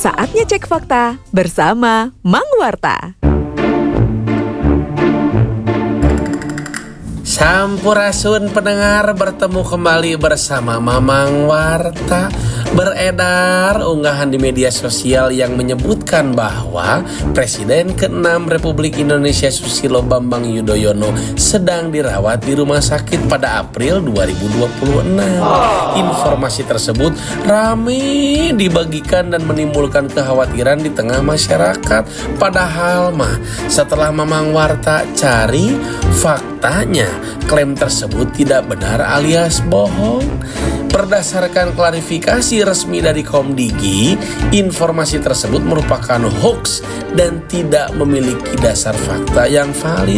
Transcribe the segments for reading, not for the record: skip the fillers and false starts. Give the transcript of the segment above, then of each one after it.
Saatnya cek fakta bersama Mang Warta. Sampurasun pendengar, bertemu kembali bersama Mamang Warta. Beredar unggahan di media sosial yang menyebutkan bahwa Presiden ke-6 Republik Indonesia Susilo Bambang Yudhoyono sedang dirawat di rumah sakit pada April 2026. Informasi tersebut ramai dibagikan dan menimbulkan kekhawatiran di tengah masyarakat. Padahal setelah Mamang Warta cari faktanya, klaim tersebut tidak benar alias bohong. Berdasarkan klarifikasi resmi dari Komdigi, informasi tersebut merupakan hoax dan tidak memiliki dasar fakta yang valid.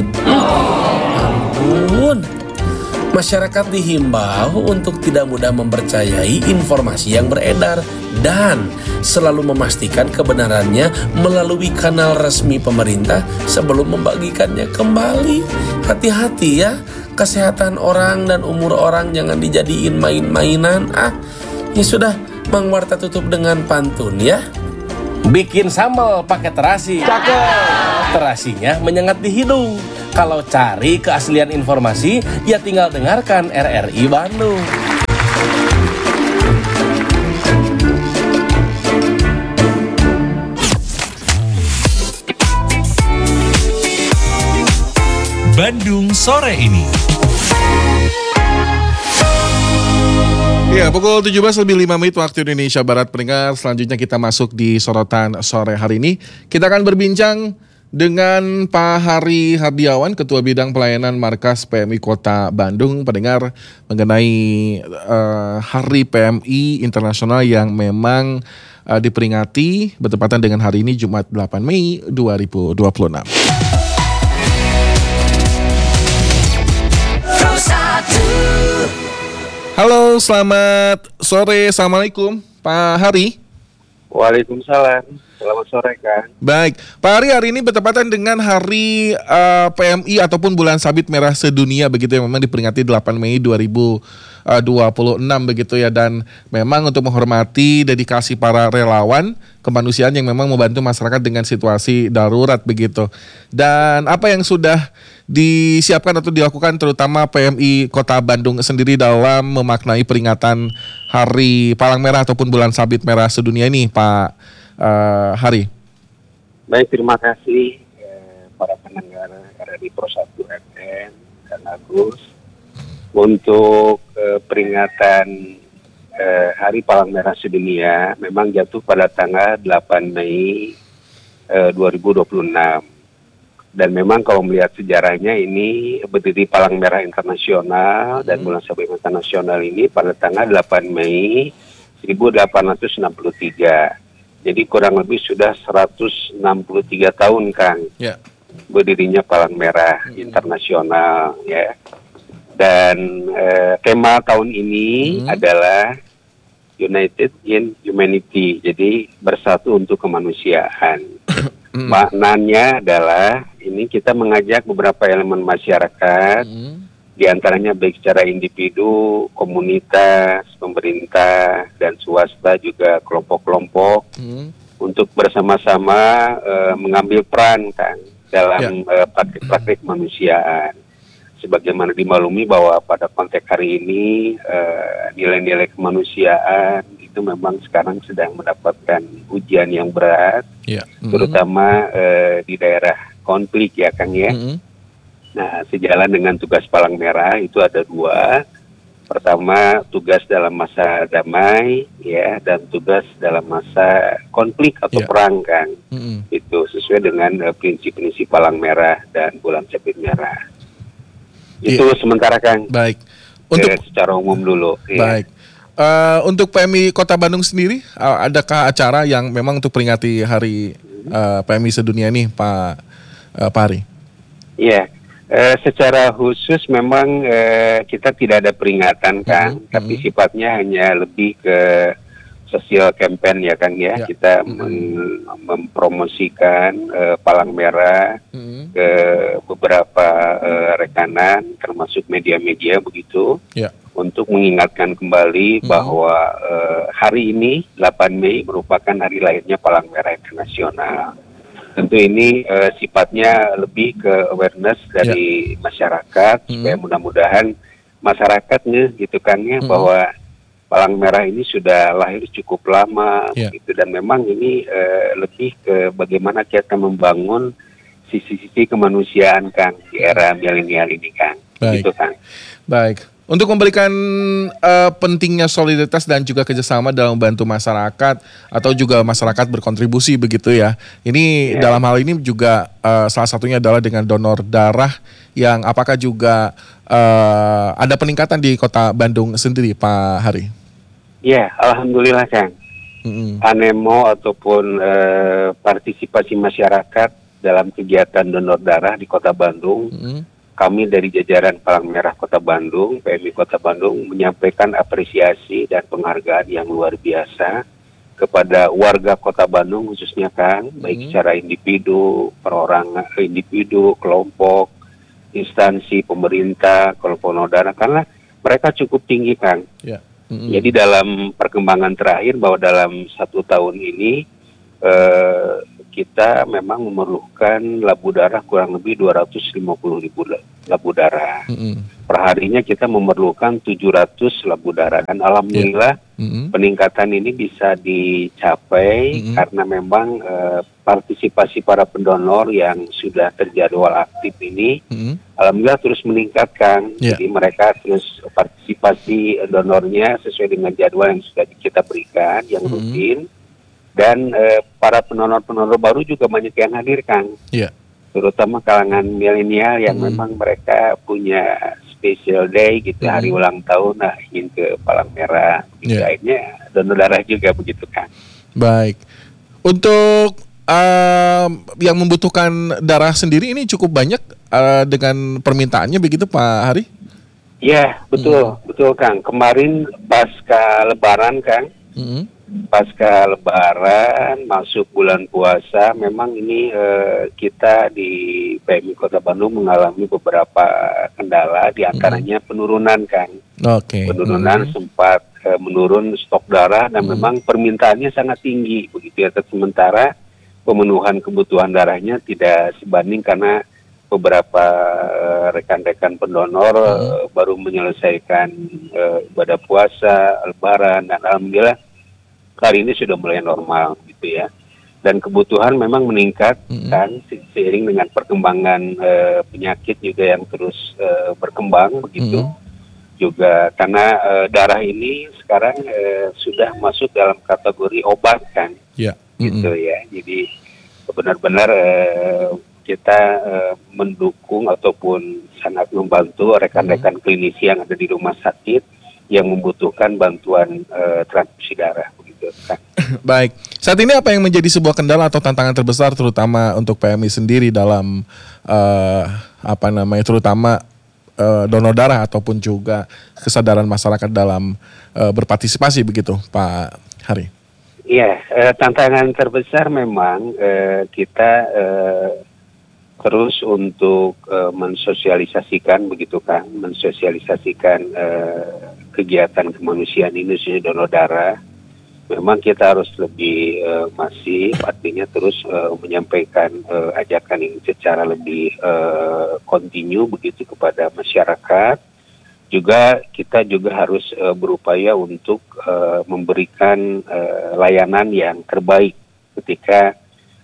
Ampun. Masyarakat dihimbau untuk tidak mudah mempercayai informasi yang beredar dan selalu memastikan kebenarannya melalui kanal resmi pemerintah sebelum membagikannya kembali. Hati-hati ya, kesehatan orang dan umur orang jangan dijadiin main-mainan. Ya sudah, Mang Warta tutup dengan pantun ya. Bikin sambal pakai terasi. Cakep. Terasinya menyengat di hidung. Kalau cari keaslian informasi, ya tinggal dengarkan RRI Bandung. Bandung sore ini. Ya, pukul 17:05 waktu Indonesia Barat. Pendengar, selanjutnya kita masuk di sorotan sore hari ini. Kita akan berbincang dengan Pak Hari Hardiawan, Ketua Bidang Pelayanan Markas PMI Kota Bandung. Pendengar, mengenai Hari PMI Internasional yang memang diperingati bertepatan dengan hari ini, Jumat 8 Mei 2026. Halo, selamat sore. Assalamualaikum, Pak Hari. Waalaikumsalam. Selamat sore, Kang. Baik, Pak hari ini bertepatan dengan Hari PMI ataupun Bulan Sabit Merah Sedunia begitu, yang memang diperingati 8 Mei 2026 begitu ya, dan memang untuk menghormati dedikasi para relawan kemanusiaan yang memang membantu masyarakat dengan situasi darurat begitu. Dan apa yang sudah disiapkan atau dilakukan terutama PMI Kota Bandung sendiri dalam memaknai peringatan Hari Palang Merah ataupun Bulan Sabit Merah Sedunia ini, Pak Hari? Baik, terima kasih para pendengar RRI Pro 1 FM dan Agus untuk peringatan Hari Palang Merah Sedunia. Memang jatuh pada tanggal 8 Mei 2026. Dan memang kalau melihat sejarahnya, ini berdiri Palang Merah Internasional dan Bulan Sabit Internasional ini pada tanggal 8 Mei 1863. Jadi kurang lebih sudah 163 tahun, Kang, berdirinya Palang Merah Internasional ya. Dan tema tahun ini adalah United in Humanity, jadi bersatu untuk kemanusiaan. Maknanya adalah ini kita mengajak beberapa elemen masyarakat, di antaranya baik secara individu, komunitas, pemerintah, dan swasta, juga kelompok-kelompok, untuk bersama-sama mengambil peran, Kang, dalam praktik-praktik kemanusiaan. Sebagaimana dimaklumi bahwa pada konteks hari ini nilai-nilai kemanusiaan itu memang sekarang sedang mendapatkan ujian yang berat, terutama di daerah konflik ya, Kang ya. Nah, sejalan dengan tugas Palang Merah itu ada dua. Pertama, tugas dalam masa damai ya, dan tugas dalam masa konflik atau perang, Kang. Itu sesuai dengan prinsip-prinsip Palang Merah dan Bulan Sabit Merah. Itu sementara, Kang. Baik. Untuk secara umum dulu. Baik. Untuk PMI Kota Bandung sendiri, adakah acara yang memang untuk peringati Hari PMI Sedunia ini, Pak Hari? Iya. Secara khusus memang kita tidak ada peringatan, Kang, tapi sifatnya hanya lebih ke social campaign ya, Kang ya. Kita mempromosikan Palang Merah ke beberapa rekanan termasuk media-media begitu. untuk mengingatkan kembali bahwa hari ini 8 Mei merupakan hari lahirnya Palang Merah Internasional. Tentu ini sifatnya lebih ke awareness dari masyarakat supaya mudah-mudahan masyarakatnya gitu kan ya bahwa Palang Merah ini sudah lahir cukup lama gitu, dan memang ini lebih ke bagaimana kita membangun sisi-sisi kemanusiaan Kang di era milenial ini Kang. Gitu Kang. Baik. Untuk memberikan pentingnya solidaritas dan juga kerjasama dalam membantu masyarakat atau juga masyarakat berkontribusi begitu ya. Ini dalam hal ini juga salah satunya adalah dengan donor darah yang apakah juga ada peningkatan di Kota Bandung sendiri Pak Hari? Ya, alhamdulillah Kang. Anemo ataupun partisipasi masyarakat dalam kegiatan donor darah di Kota Bandung. Kami dari jajaran Palang Merah Kota Bandung, PMI Kota Bandung, menyampaikan apresiasi dan penghargaan yang luar biasa kepada warga Kota Bandung khususnya Kang, baik secara individu, perorangan, individu, kelompok, instansi pemerintah, kelompok donor, karena mereka cukup tinggi Kang. Jadi dalam perkembangan terakhir bahwa dalam 1 tahun ini kita memang memerlukan labu darah kurang lebih 250.000 labu darah. Perharinya kita memerlukan 700 labu darah. Dan alhamdulillah peningkatan ini bisa dicapai karena memang partisipasi para pendonor yang sudah terjadwal aktif ini alhamdulillah terus meningkatkan. Jadi mereka terus partisipasi donornya sesuai dengan jadwal yang sudah kita berikan yang rutin. Dan para penonor-penonor baru juga banyak yang hadir Kang, terutama kalangan milenial yang memang mereka punya special day gitu, hari ulang tahun, ingin ke Palang Merah, akhirnya donor darah juga begitu Kang. Baik, untuk yang membutuhkan darah sendiri ini cukup banyak dengan permintaannya begitu Pak Hari? Iya, betul Kang. Kemarin pasca Lebaran Kang. Pasca Lebaran masuk bulan puasa, memang ini kita di PMI Kota Bandung mengalami beberapa kendala, diantaranya penurunan Kang. Penurunan sempat menurun stok darah dan memang permintaannya sangat tinggi begitu ya. Sementara pemenuhan kebutuhan darahnya tidak sebanding karena beberapa rekan-rekan pendonor baru menyelesaikan ibadah puasa, Lebaran, dan alhamdulillah hari ini sudah mulai normal gitu ya, dan kebutuhan memang meningkat kan seiring dengan perkembangan penyakit juga yang terus berkembang begitu juga, karena darah ini sekarang sudah masuk dalam kategori obat kan gitu ya, jadi benar-benar kita mendukung ataupun sangat membantu rekan-rekan klinisi yang ada di rumah sakit yang membutuhkan bantuan transfusi darah. Baik, saat ini apa yang menjadi sebuah kendala atau tantangan terbesar terutama untuk PMI sendiri dalam terutama donor darah ataupun juga kesadaran masyarakat dalam berpartisipasi begitu Pak Hari? Iya, tantangan terbesar memang kita terus untuk mensosialisasikan begitu kan, mensosialisasikan kegiatan kemanusiaan ini khususnya donor darah. Memang kita harus lebih masif, artinya terus menyampaikan ajakan ini secara lebih kontinu begitu kepada masyarakat. Juga kita juga harus berupaya untuk memberikan layanan yang terbaik ketika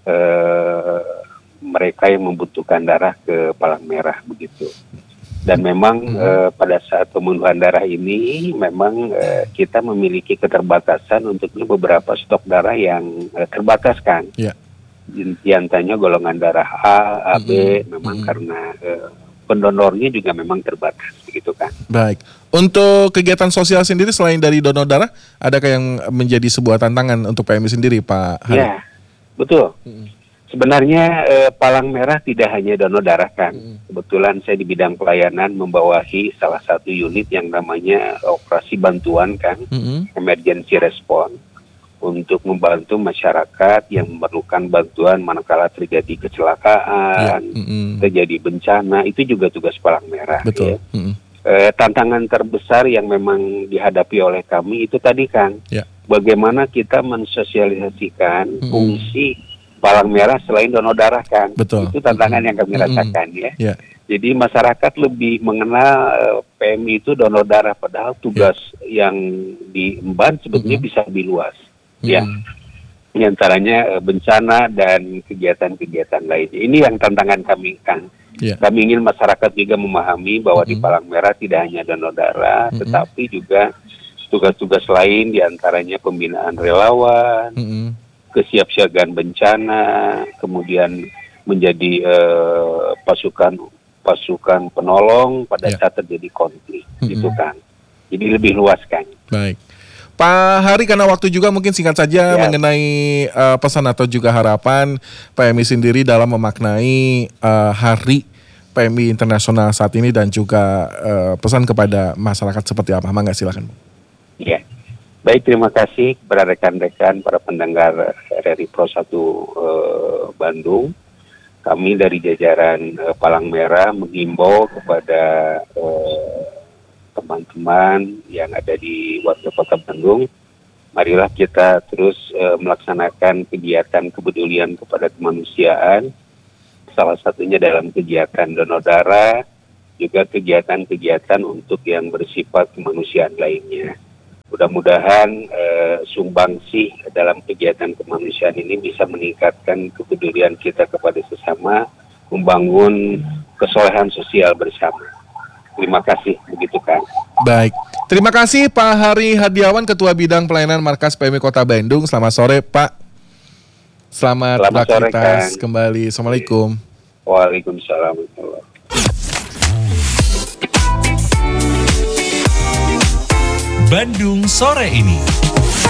mereka yang membutuhkan darah ke Palang Merah begitu. Dan memang pada saat pemenuhan darah ini memang kita memiliki keterbatasan untuk beberapa stok darah yang terbatas kan. Di antaranya golongan darah A, AB, memang karena pendonornya juga memang terbatas begitu kan. Baik. Untuk kegiatan sosial sendiri selain dari donor darah, adakah yang menjadi sebuah tantangan untuk PMI sendiri Pak Hari? Ya, betul. Sebenarnya Palang Merah tidak hanya donor darah kan. Kebetulan saya di bidang pelayanan membawahi salah satu unit yang namanya operasi bantuan kan, emergency response, untuk membantu masyarakat yang memerlukan bantuan manakala terjadi kecelakaan, terjadi bencana, itu juga tugas Palang Merah. Betul. Ya. tantangan terbesar yang memang dihadapi oleh kami itu tadi, Kang. Ya. Bagaimana kita mensosialisasikan fungsi palang merah selain donor darah, Kang. Betul. Itu tantangan yang kami rasakan ya. Ya. Jadi masyarakat lebih mengenal PMI itu donor darah, padahal tugas yang diemban sebetulnya bisa lebih luas. Ya. Di antaranya bencana dan kegiatan-kegiatan lainnya. Ini yang tantangan kami, Kang. Yeah. Kami ingin masyarakat juga memahami bahwa di Palang Merah tidak hanya donor darah, tetapi juga tugas-tugas lain, di antaranya pembinaan relawan, kesiapsiagaan bencana, kemudian menjadi pasukan penolong pada saat terjadi konflik, gitu kan. Jadi lebih luas, kan. Baik. Pak Hari, karena waktu juga mungkin singkat saja mengenai pesan atau juga harapan PMI sendiri dalam memaknai Hari PMI Internasional saat ini dan juga pesan kepada masyarakat seperti apa? Mangga silakan. Ya, baik, terima kasih kepada rekan-rekan para pendengar RRI Pro 1 Bandung. Kami dari jajaran Palang Merah menghimbau kepada teman-teman yang ada di warga Kota Bandung, marilah kita terus melaksanakan kegiatan kepedulian kepada kemanusiaan, salah satunya dalam kegiatan donor darah, juga kegiatan-kegiatan untuk yang bersifat kemanusiaan lainnya. Mudah-mudahan sumbangsih dalam kegiatan kemanusiaan ini bisa meningkatkan kepedulian kita kepada sesama, membangun kesolehan sosial bersama. Terima kasih, begitu kan. Baik, terima kasih Pak Hari Hadiawan, Ketua Bidang Pelayanan Markas PMI Kota Bandung. Selamat sore, Pak. Selamat beraktivitas kembali. Assalamualaikum. Waalaikumsalam. Bandung sore ini.